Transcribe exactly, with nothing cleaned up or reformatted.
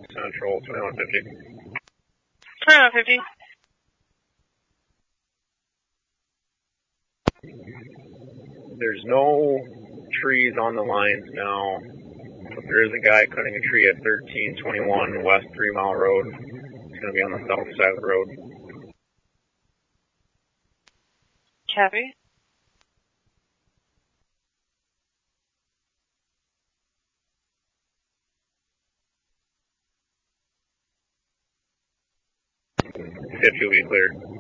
Central, twenty-one fifty. twenty-one fifty. There's no trees on the lines now, but there is a guy cutting a tree at thirteen twenty-one West Three Mile Road. He's going to be on the south side of the road. Copy. fifty will be cleared.